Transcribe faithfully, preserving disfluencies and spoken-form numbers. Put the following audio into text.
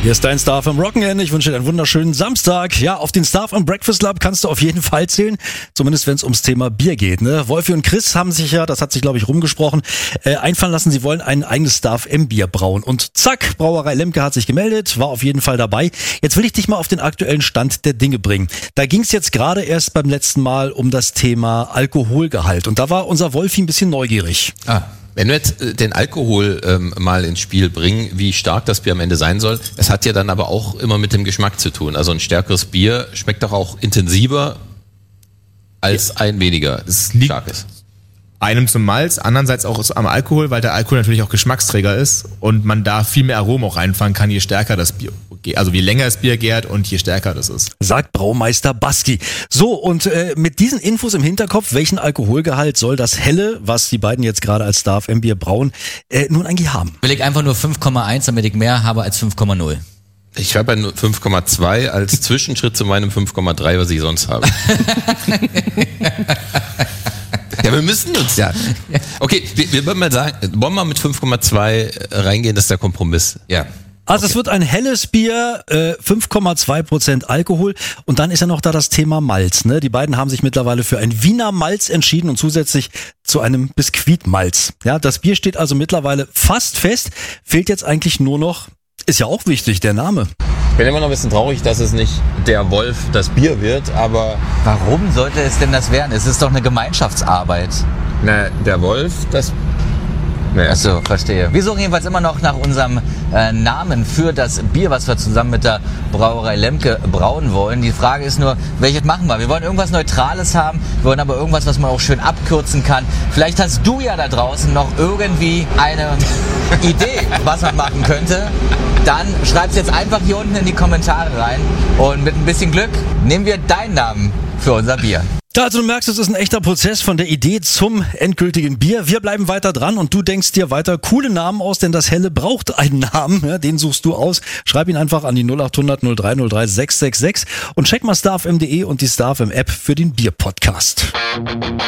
Hier ist dein Star vom Rock'n'End. Ich wünsche dir einen wunderschönen Samstag. Ja, auf den Star vom Breakfast Club kannst du auf jeden Fall zählen. Zumindest wenn es ums Thema Bier geht. Ne? Wolfi und Chris haben sich ja, das hat sich glaube ich rumgesprochen, äh, einfallen lassen, sie wollen ein eigenes Star M Bier brauen. Und zack, Brauerei Lemke hat sich gemeldet, war auf jeden Fall dabei. Jetzt will ich dich mal auf den aktuellen Stand der Dinge bringen. Da ging es jetzt gerade erst beim letzten Mal um das Thema Alkoholgehalt. Und da war unser Wolfi ein bisschen neugierig. Ah. Wenn wir jetzt den Alkohol ähm, mal ins Spiel bringen, wie stark das Bier am Ende sein soll, es hat ja dann aber auch immer mit dem Geschmack zu tun. Also ein stärkeres Bier schmeckt doch auch intensiver als ja. ein weniger das starkes. Einem zum Malz, andererseits auch am Alkohol, weil der Alkohol natürlich auch Geschmacksträger ist und man da viel mehr Aromen auch reinfangen kann, je stärker das Bier, also je länger das Bier gärt und je stärker das ist. Sagt Braumeister Baski. So, und äh, mit diesen Infos im Hinterkopf, welchen Alkoholgehalt soll das Helle, was die beiden jetzt gerade als Star M Bier brauen, äh, nun eigentlich haben? Will ich einfach nur fünf Komma eins, damit ich mehr habe als fünf Komma null. Ich habe ja fünf Komma zwei als Zwischenschritt zu meinem fünf Komma drei, was ich sonst habe. Ja, wir müssen uns ja. Okay, wir, wir würden mal sagen, wollen wir mal mit fünf Komma zwei reingehen, das ist der Kompromiss. Ja. Also okay. Es wird ein helles Bier, äh, fünf Komma zwei Prozent Alkohol und dann ist ja noch da das Thema Malz. Ne? Die beiden haben sich mittlerweile für ein Wiener Malz entschieden und zusätzlich zu einem Biskuitmalz. Ja, das Bier steht also mittlerweile fast fest, fehlt jetzt eigentlich nur noch, ist ja auch wichtig, der Name. Ich bin immer noch ein bisschen traurig, dass es nicht der Wolf das Bier wird, aber... Warum sollte es denn das werden? Es ist doch eine Gemeinschaftsarbeit. Na, der Wolf, das... Naja. Achso, verstehe. Wir suchen jedenfalls immer noch nach unserem äh, Namen für das Bier, was wir zusammen mit der Brauerei Lemke brauen wollen. Die Frage ist nur, welches machen wir? Wir wollen irgendwas Neutrales haben, wir wollen aber irgendwas, was man auch schön abkürzen kann. Vielleicht hast du ja da draußen noch irgendwie eine Idee, was man machen könnte. Dann schreib's jetzt einfach hier unten in die Kommentare rein und mit ein bisschen Glück nehmen wir deinen Namen für unser Bier. Ja, also du merkst, es ist ein echter Prozess von der Idee zum endgültigen Bier. Wir bleiben weiter dran und du denkst dir weiter coole Namen aus, denn das Helle braucht einen Namen. Ja, den suchst du aus. Schreib ihn einfach an die null acht hundert null drei null drei sechs sechs sechs und check mal starfm punkt de und die Starfm App für den Bier-Podcast.